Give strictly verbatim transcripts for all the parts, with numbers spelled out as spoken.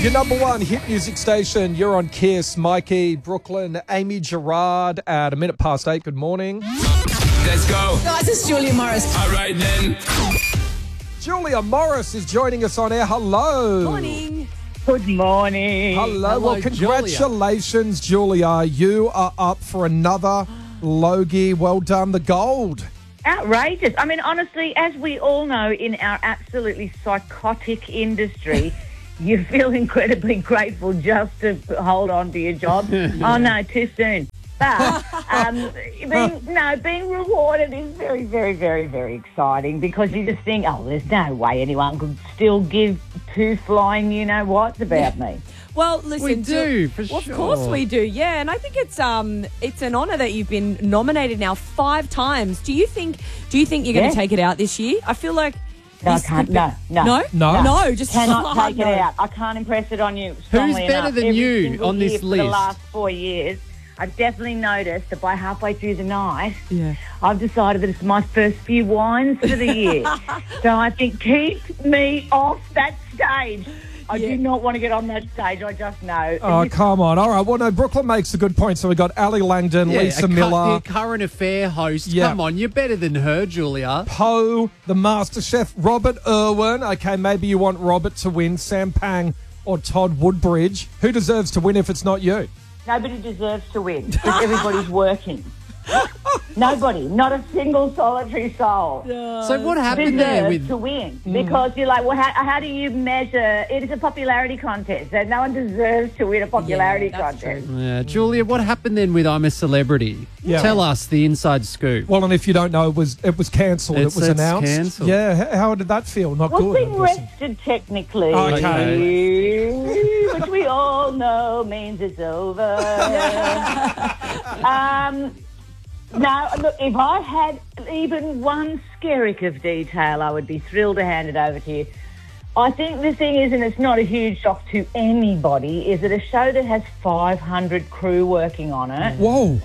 Your number one hit music station. You're on Kiss. Mikey, Brooklyn, Amy Gerard at a minute past eight. Good morning. Let's go. Guys, it's Julia Morris. All right, then. Julia Morris is joining us on air. Hello. Morning. Good morning. Hello. Hello, Well, congratulations, Julia. You are up for another Logie. Well done. The gold. Outrageous. I mean, honestly, as we all know, in our absolutely psychotic industry, you feel incredibly grateful just to hold on to your job. Oh, no, too soon. But um, being, no, being rewarded is very, very, very, very exciting because you just think, oh, there's no way anyone could still give two flying you-know-whats about me. Well, listen, We do, for well, sure. Of course we do, yeah. And I think it's um, it's an honour that you've been nominated now five times. Do you think? Do you think you're going Yeah. to take it out this year? I feel like No, I this can't. could be- No, no. no, No? no. Just Cannot oh, take no. it out. I can't impress it on you strongly Who's better enough. than Every you single on this year for list? the last four years, I've definitely noticed that by halfway through the night, Yeah. I've decided that it's my first few wines for the year. So I think keep me off that stage. I Yeah. do not want to get on that stage. I just know. Oh, come on. All right. Well, no, Brooklyn makes a good point. So we got Ali Langdon, Yeah, Lisa a cu- Miller, the current affair host. Yeah. Come on, you're better than her, Julia. Poe, the Master Chef, Robert Irwin. Okay, maybe you want Robert to win. Sam Pang or Todd Woodbridge. Who deserves to win if it's not you? Nobody deserves to win because everybody's working. Nobody, not a single solitary soul. So what happened there deserves with... to win because you're like, well, how, how do you measure? It is a popularity contest, and no one deserves to win a popularity Yeah, that's contest. Yeah, Julia, what happened then with I'm a Celebrity? Yeah. Tell us the inside scoop. Well, and if you don't know, it was it was cancelled. It It's- was it's announced. cancelled. Yeah. H- How did that feel? Not Well, good. being I'm guessing. rested technically, Okay. which we all know means it's over. um, no, look, if I had even one skerrick of detail, I would be thrilled to hand it over to you. I think the thing is, and it's not a huge shock to anybody, is that a show that has five hundred crew working on it, Whoa.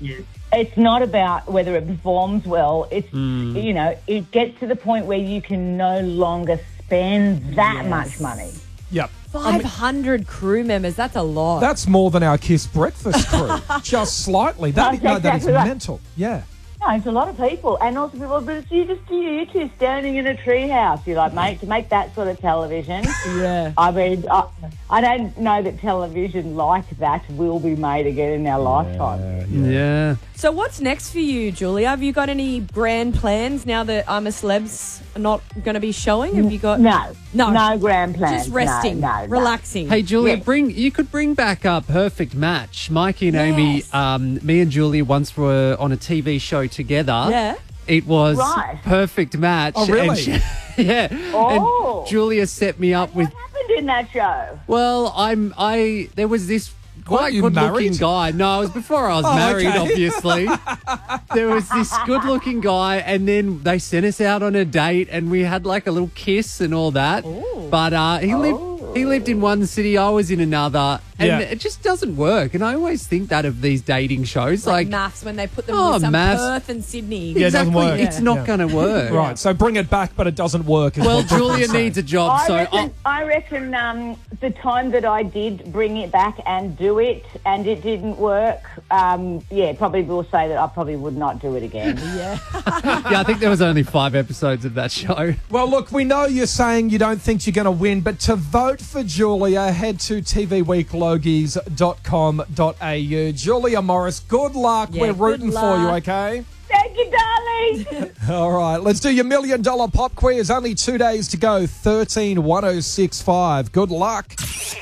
it's not about whether it performs well. It's, you know, it gets to the point where you can no longer spend that Yes. much money. Yep. five hundred crew members. That's a lot. That's more than our Kiss breakfast crew. Just slightly. That, That's no, that is exactly right. mental. Yeah. No, it's a lot of people. And also people, but it's you just you two standing in a treehouse. You're like, mate, to make that sort of television. yeah. I mean, I, I don't know that television like that will be made again in our lifetime. Yeah. So what's next for you, Julia? Have you got any grand plans now that I'm a Celeb's not going to be showing? Have you got No, No. no grand plans. just resting, no, no, no. relaxing? Hey, Julia, Yes. bring you could bring back a perfect match. Mikey and Amy, Yes. um, me and Julia once were on a T V show together. Yeah. It was Right. perfect match. Oh, really? And she- yeah. Oh. And Julia set me up with. What happened in that show? Well, I'm. I there was this quite you good-looking married? guy. No, it was before I was Oh, married. okay. Obviously, there was this good-looking guy, and then they sent us out on a date, and we had like a little kiss and all that. But uh, he lived. He lived in one city, I was in another, and Yeah. it just doesn't work. And I always think that of these dating shows, like, like, maths when they put them Oh, with some maths. Perth and Sydney. Yeah, it doesn't exactly, work. it's not Yeah. going to work. Right. So bring it back, but it doesn't work. is Well, what Brooklyn's Julia saying. needs a job, I so reckon, I reckon um, the time that I did bring it back and do it, and it didn't work. Um, yeah, probably will say that I probably would not do it again. Yeah. I, yeah, I think there was only five episodes of that show. Well, look, we know you're saying you don't think you're going to win, but to vote for Julia, head to t v week logies dot com dot a u. Julia Morris, good luck. Yeah, We're good rooting for you, luck. okay? Thank you, darling. All right, let's do your million dollar pop quiz. Only two days to go. thirteen one oh six five. Good luck.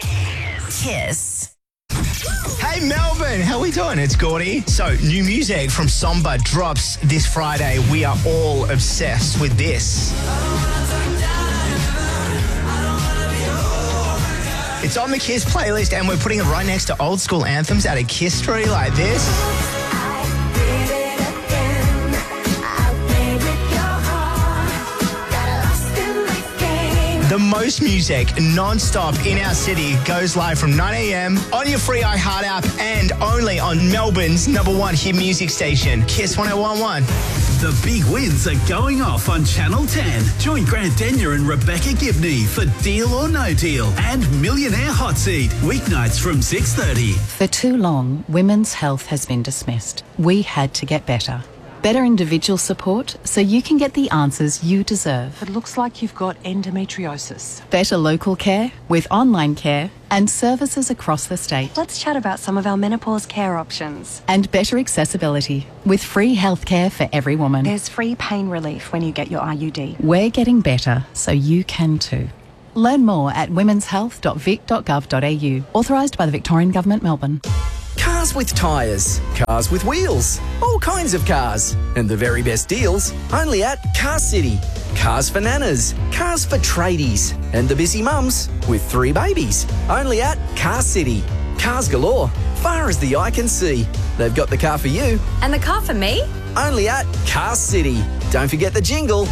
Kiss. Hey Melbourne, how we doing? It's Gordy. So, new music from Somba drops this Friday. We are all obsessed with this. It's on the Kiss playlist, and we're putting it right next to old school anthems out of Kiss Story like this. The most music non-stop in our city goes live from nine a.m. on your free iHeart app and only on Melbourne's number one hit music station, Kiss one oh one point one. The big wins are going off on Channel ten. Join Grant Denyer and Rebecca Gibney for Deal or No Deal and Millionaire Hot Seat, weeknights from six thirty. For too long, women's health has been dismissed. We had to get better. Better individual support so you can get the answers you deserve. It looks like you've got endometriosis. Better local care with online care and services across the state. Let's chat about some of our menopause care options. And better accessibility with free healthcare for every woman. There's free pain relief when you get your I U D. We're getting better so you can too. Learn more at womens health dot vic dot gov dot a u. Authorised by the Victorian Government, Melbourne. Cars with tyres, cars with wheels, all kinds of cars. And the very best deals only at Car City. Cars for nanas, cars for tradies, and the busy mums with three babies. Only at Car City. Cars galore, far as the eye can see. They've got the car for you. And the car for me? Only at Car City. Don't forget the jingle.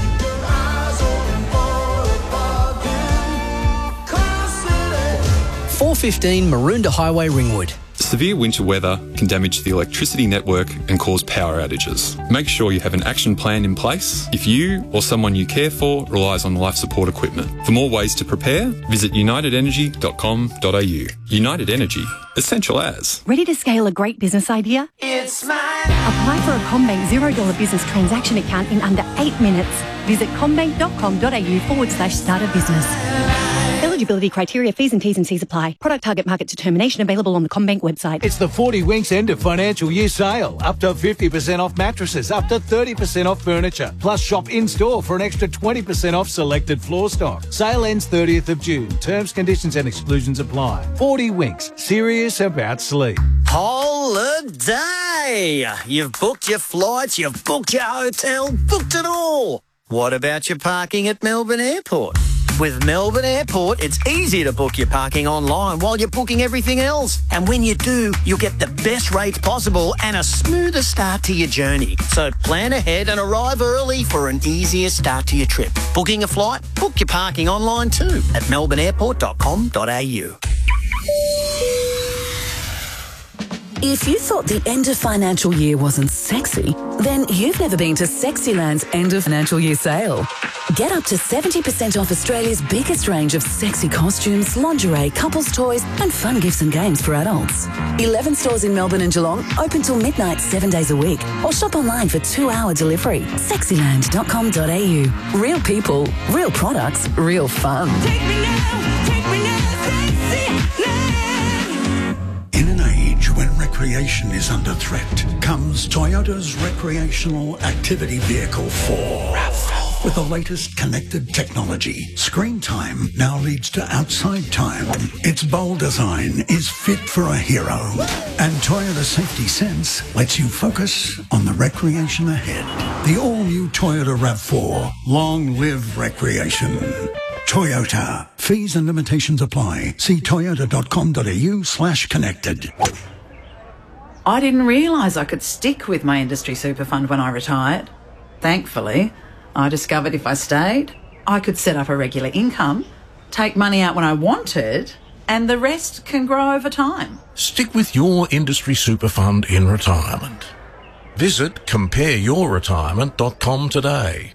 four fifteen Maroondah Highway, Ringwood. Severe winter weather can damage the electricity network and cause power outages. Make sure you have an action plan in place if you or someone you care for relies on life support equipment. For more ways to prepare, visit united energy dot com dot a u. United Energy, essential as. Ready to scale a great business idea? It's mine. Apply for a CommBank zero dollar business transaction account in under eight minutes. Visit commbank dot com dot a u forward slash start a business. Eligibility criteria, fees and T's and C's apply. Product target market determination available on the CommBank website. It's the forty Winks end of financial year sale. Up to fifty percent off mattresses, up to thirty percent off furniture. Plus shop in-store for an extra twenty percent off selected floor stock. Sale ends thirtieth of June. Terms, conditions and exclusions apply. forty Winks. Serious about sleep. Holiday! You've booked your flights, you've booked your hotel, booked it all. What about your parking at Melbourne Airport? With Melbourne Airport, it's easy to book your parking online while you're booking everything else. And when you do, you'll get the best rates possible and a smoother start to your journey. So plan ahead and arrive early for an easier start to your trip. Booking a flight? Book your parking online too at melbourne airport dot com dot a u. If you thought the end of financial year wasn't sexy, then you've never been to Sexyland's end of financial year sale. Get up to seventy percent off Australia's biggest range of sexy costumes, lingerie, couples toys and fun gifts and games for adults. eleven stores in Melbourne and Geelong, open till midnight seven days a week. Or shop online for two-hour delivery. sexyland dot com dot a u. Real people, real products, real fun. Take me now, take me now, Sexyland. In an age when recreation is under threat, comes Toyota's recreational activity vehicle four. RAV four. With the latest connected technology, screen time now leads to outside time. Its bold design is fit for a hero. And Toyota Safety Sense lets you focus on the recreation ahead. The all-new Toyota RAV four. Long live recreation. Toyota. Fees and limitations apply. See toyota dot com dot a u slash connected. I didn't realise I could stick with my industry super fund when I retired. Thankfully, I discovered if I stayed, I could set up a regular income, take money out when I wanted, and the rest can grow over time. Stick with your industry super fund in retirement. Visit compare your retirement dot com today.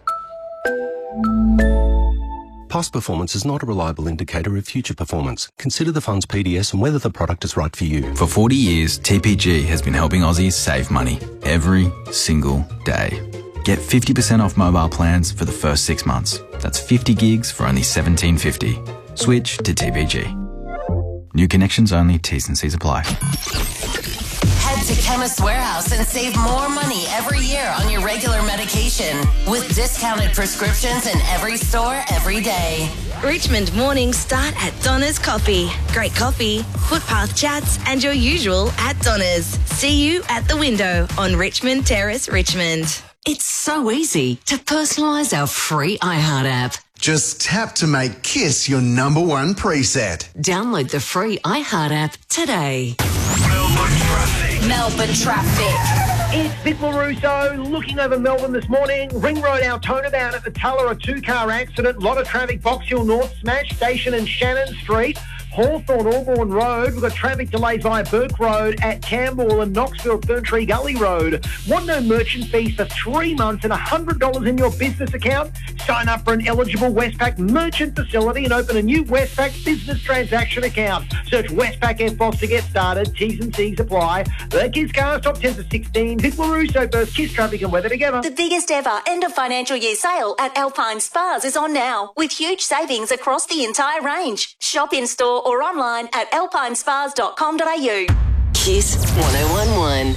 Past performance is not a reliable indicator of future performance. Consider the fund's P D S and whether the product is right for you. For forty years, T P G has been helping Aussies save money every single day. Get fifty percent off mobile plans for the first six months. That's fifty gigs for only seventeen fifty. Switch to T P G. New connections only, T's and C's apply. Head to Chemist Warehouse and save more money every year on your regular medication with discounted prescriptions in every store every day. Richmond mornings start at Donna's Coffee. Great coffee, footpath chats, and your usual at Donna's. See you at the window on Richmond Terrace, Richmond. It's so easy to personalise our free iHeart app. Just tap to make Kiss your number one preset. Download the free iHeart app today. Melbourne traffic. It's Vic LaRusso looking over Melbourne this morning. Ring Road, our turnabout at the Tulla, a two-car accident. Lot of traffic, Box Hill North, Smash Station and Shannon Street. Hawthorne, Auburn Road. We've got traffic delays via Burke Road at Campbell and Knoxville, Ferntree Gully Road. Want no merchant fees for three months and one hundred dollars in your business account? Sign up for an eligible Westpac merchant facility and open a new Westpac business transaction account. Search Westpac F B O S to get started. T's and C's apply. The Kiss Cars top ten to sixteen. Vic LaRusso first. Kiss traffic and weather together. The biggest ever end of financial year sale at Alpine Spas is on now with huge savings across the entire range. Shop in store or online at alpine spas dot com dot a u. Kiss one oh one one.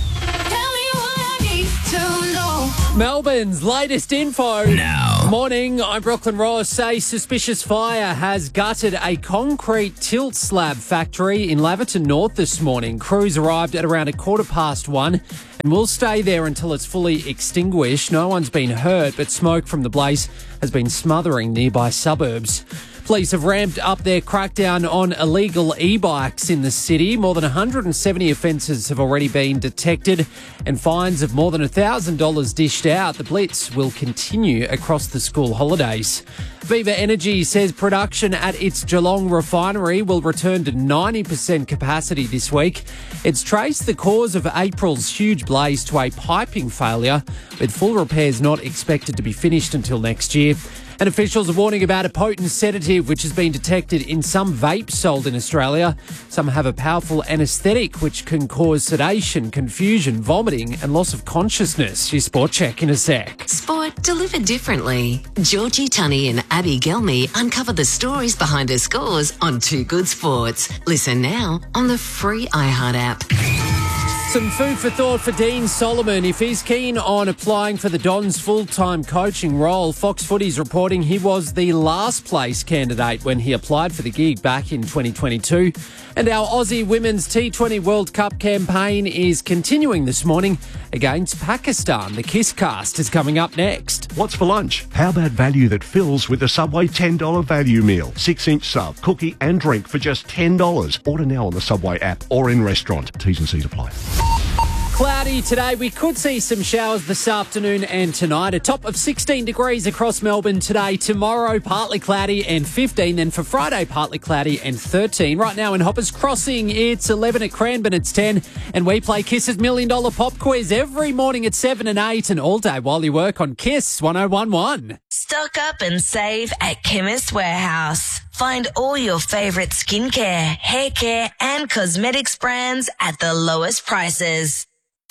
Melbourne's latest info. Now. Morning, I'm Brooklyn Ross. Say suspicious fire has gutted a concrete tilt slab factory in Laverton North this morning. Crews arrived at around a quarter past one and will stay there until it's fully extinguished. No one's been hurt, but smoke from the blaze has been smothering nearby suburbs. Police have ramped up their crackdown on illegal e-bikes in the city. More than one hundred seventy offences have already been detected and fines of more than one thousand dollars dished out. The blitz will continue across the school holidays. Viva Energy says production at its Geelong refinery will return to ninety percent capacity this week. It's traced the cause of April's huge blaze to a piping failure, with full repairs not expected to be finished until next year. And officials are warning about a potent sedative which has been detected in some vapes sold in Australia. Some have a powerful anaesthetic which can cause sedation, confusion, vomiting and loss of consciousness. Your Sport Check in a sec. Sport delivered differently. Georgie Tunney and Abby Gelmy uncover the stories behind her scores on Two Good Sports. Listen now on the free iHeart app. Some food for thought for Dean Solomon. If he's keen on applying for the Dons' full-time coaching role, Fox Footy's reporting he was the last place candidate when he applied for the gig back in twenty twenty-two. And our Aussie Women's T twenty World Cup campaign is continuing this morning against Pakistan. The Kiss Cast is coming up next. What's for lunch? How about value that fills with the Subway ten dollars value meal? six inch sub, cookie and drink for just ten dollars. Order now on the Subway app or in restaurant. T's and C's apply. Cloudy today. We could see some showers this afternoon and tonight. A top of sixteen degrees across Melbourne today. Tomorrow, partly cloudy and fifteen. Then for Friday, partly cloudy and thirteen. Right now in Hoppers Crossing, it's eleven at Cranbourne, it's ten. And we play Kiss's Million Dollar Pop Quiz every morning at seven and eight and all day while you work on Kiss one oh one one. Stock up and save at Chemist Warehouse. Find all your favourite skincare, hair care and cosmetics brands at the lowest prices.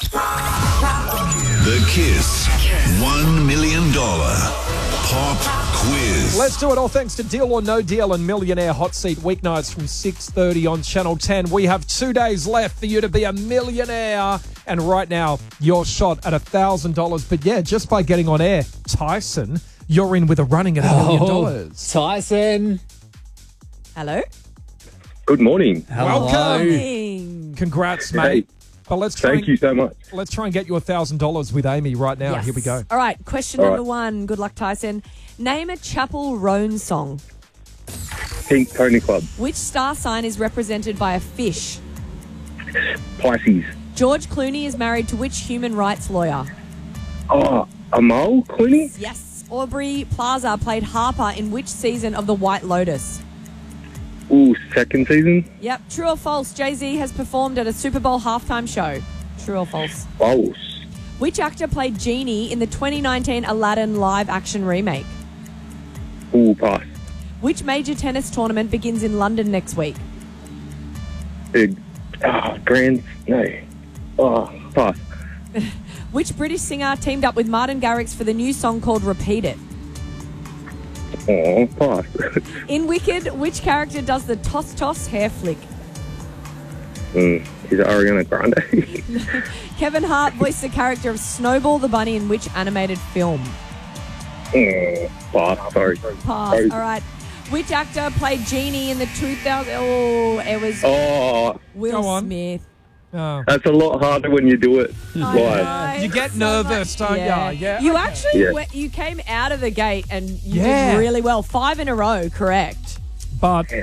The Kiss one million dollars Pop Quiz. Let's do it all thanks to Deal or No Deal and Millionaire Hot Seat weeknights from six thirty on Channel ten. We have two days left for you to be a millionaire. And right now, your shot at one thousand dollars. But yeah, just by getting on air, Tyson, you're in with a running at a million dollars. Tyson. Hello. Good morning. Welcome. Congrats, mate. Hey. But let's try Thank and, you so much. Let's try and get you one thousand dollars with Amy right now. Yes. Here we go. All right, question All number right. one. Good luck, Tyson. Name a Chapel Roan song. Pink Pony Club. Which star sign is represented by a fish? Pisces. George Clooney is married to which human rights lawyer? Oh, Amal Clooney? Yes. Aubrey Plaza played Harper in which season of The White Lotus? Ooh, second season? Yep. True or false? Jay-Z has performed at a Super Bowl halftime show. True or false? False. Which actor played Genie in the twenty nineteen Aladdin live-action remake? Ooh, pass. Which major tennis tournament begins in London next week? Big. Ah, Grand. No. Oh, pass. Which British singer teamed up with Martin Garrix for the new song called Repeat It? Oh, pass. In Wicked, which character does the toss-toss hair flick? mm, is it Ariana Grande? Kevin Hart voiced the character of Snowball the Bunny in which animated film? oh, pass. Sorry. Pass. Sorry. All right. Which actor played Genie in the two thousand... Oh, it was Oh, Will Smith. Oh. that's a lot harder when you do it live. know. You get nervous, don't Yeah. you? Yeah. You okay. actually Yeah. went, you came out of the gate and you Yeah. did really well. Five in a row, correct. But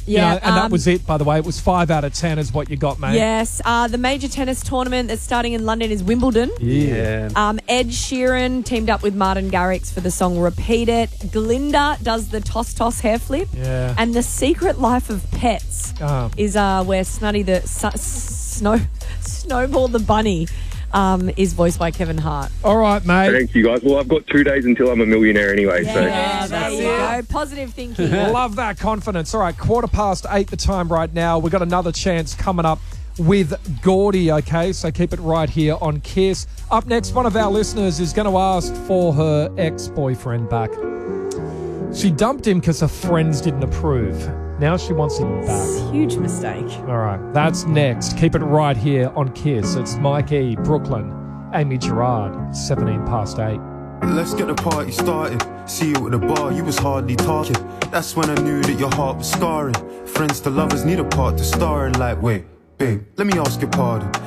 Yeah, You know, and that um, was it, by the way. It was five out of ten is what you got, mate. Yes. Uh, the major tennis tournament that's starting in London is Wimbledon. Yeah. Um, Ed Sheeran teamed up with Martin Garrix for the song Repeat It. Glinda does the Toss Toss hair flip. Yeah. And The Secret Life of Pets Oh. is uh, where Snuddy the su- Snow Snowball the Bunny um, is voiced by Kevin Hart. All right, mate. Thank you, guys. Well, I've got two days until I'm a millionaire anyway. Yeah, so there you go. Positive thinking. Love that confidence. All right, quarter past eight the time right now. We've got another chance coming up with Gordy, okay? So keep it right here on Kiss. Up next, one of our listeners is going to ask for her ex-boyfriend back. She dumped him because her friends didn't approve. Now she wants him back. Huge mistake. All right, that's next. Keep it right here on Kiss. It's Mike E, Brooklyn, Amy Gerard, seventeen past eight. Let's get the party started. See you at the bar, you was hardly talking. That's when I knew that your heart was scarring. Friends to lovers need a part to star in. Like, wait, babe, let me ask your pardon.